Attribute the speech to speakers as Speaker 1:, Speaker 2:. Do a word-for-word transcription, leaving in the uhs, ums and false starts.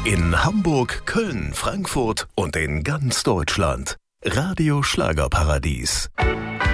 Speaker 1: In Hamburg, Köln, Frankfurt und in ganz Deutschland. Radio Schlagerparadies.